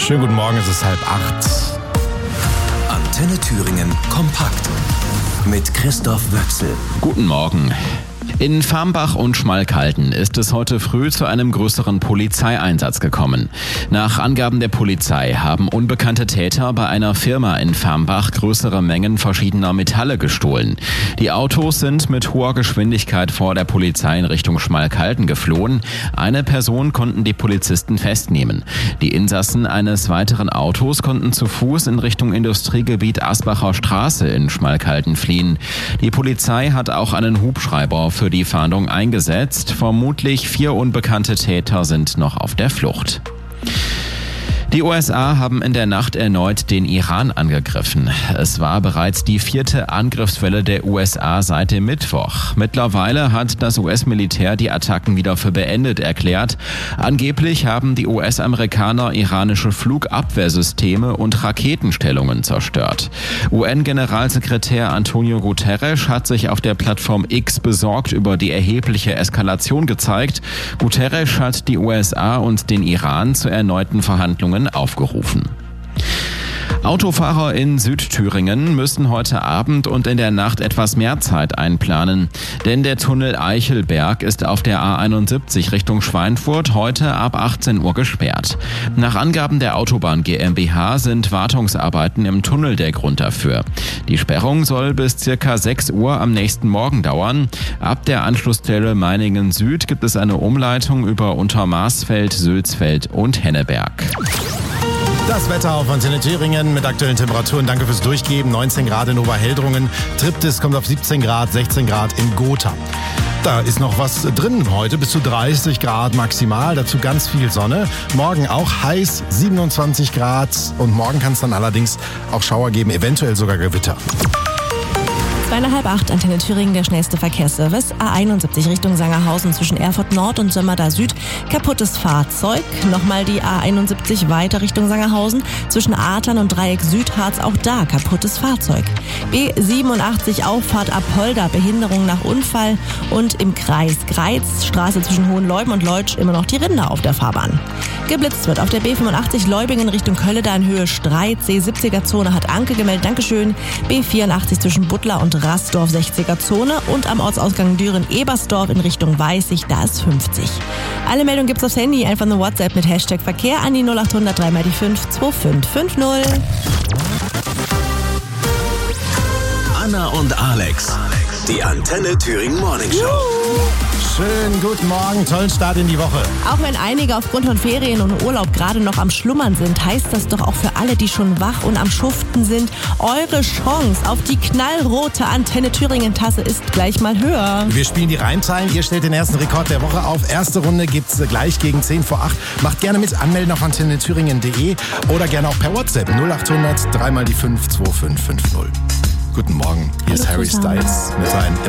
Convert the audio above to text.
Schönen guten Morgen, es ist 7:30. Antenne Thüringen kompakt mit Christoph Wöchsel. Guten Morgen. In Farmbach und Schmalkalden ist es heute früh zu einem größeren Polizeieinsatz gekommen. Nach Angaben der Polizei haben unbekannte Täter bei einer Firma in Farmbach größere Mengen verschiedener Metalle gestohlen. Die Autos sind mit hoher Geschwindigkeit vor der Polizei in Richtung Schmalkalden geflohen. Eine Person konnten die Polizisten festnehmen. Die Insassen eines weiteren Autos konnten zu Fuß in Richtung Industriegebiet Asbacher Straße in Schmalkalden fliehen. Die Polizei hat auch einen Hubschrauber für die Fahndung eingesetzt. Vermutlich 4 unbekannte Täter sind noch auf der Flucht. Die USA haben in der Nacht erneut den Iran angegriffen. Es war bereits die 4. Angriffswelle der USA seit dem Mittwoch. Mittlerweile hat das US-Militär die Attacken wieder für beendet erklärt. Angeblich haben die US-Amerikaner iranische Flugabwehrsysteme und Raketenstellungen zerstört. UN-Generalsekretär Antonio Guterres hat sich auf der Plattform X besorgt über die erhebliche Eskalation gezeigt. Guterres hat die USA und den Iran zu erneuten Verhandlungen aufgerufen. Autofahrer in Südthüringen müssen heute Abend und in der Nacht etwas mehr Zeit einplanen, denn der Tunnel Eichelberg ist auf der A71 Richtung Schweinfurt heute ab 18 Uhr gesperrt. Nach Angaben der Autobahn GmbH sind Wartungsarbeiten im Tunnel der Grund dafür. Die Sperrung soll bis ca. 6 Uhr am nächsten Morgen dauern. Ab der Anschlussstelle Meiningen Süd gibt es eine Umleitung über Untermarsfeld, Sülzfeld und Henneberg. Das Wetter auf Antenne Thüringen mit aktuellen Temperaturen. Danke fürs Durchgeben. 19 Grad in Oberheldrungen. Triptis kommt auf 17 Grad, 16 Grad in Gotha. Da ist noch was drin heute, bis zu 30 Grad maximal, dazu ganz viel Sonne. Morgen auch heiß, 27 Grad und morgen kann es dann allerdings auch Schauer geben, eventuell sogar Gewitter. 7:30, Antenne Thüringen, der schnellste Verkehrsservice. A71 Richtung Sangerhausen zwischen Erfurt Nord und Sömmerda Süd. Kaputtes Fahrzeug. Nochmal die A71 weiter Richtung Sangerhausen zwischen Adlern und Dreieck Südharz. Auch da kaputtes Fahrzeug. B87 Auffahrt Apolda. Behinderung nach Unfall. Und im Kreis Greiz, Straße zwischen Hohenleuben und Leutsch, immer noch die Rinder auf der Fahrbahn. Geblitzt wird auf der B85 Leubingen Richtung Kölleda in Höhe Streit. C70er-Zone hat Anke gemeldet. Dankeschön. B84 zwischen Butler und Rassdorf 60er-Zone und am Ortsausgang Düren-Ebersdorf in Richtung Weißig, da ist 50. Alle Meldungen gibt's aufs Handy, einfach eine WhatsApp mit Hashtag Verkehr an die 0800 3x5 2550. Anna und Alex, die Antenne Thüringen Morning Show. Schönen guten Morgen, tollen Start in die Woche. Auch wenn einige aufgrund von Ferien und Urlaub gerade noch am Schlummern sind, heißt das doch auch für alle, die schon wach und am Schuften sind, eure Chance auf die knallrote Antenne Thüringen Tasse ist gleich mal höher. Wir spielen die Reimzeilen, ihr stellt den ersten Rekord der Woche auf. Erste Runde gibt's gleich gegen 10 vor 8. Macht gerne mit, anmelden auf antennethüringen.de oder gerne auch per WhatsApp 0800 3x5 2550. Guten Morgen, hier ist Harry Styles mit seinem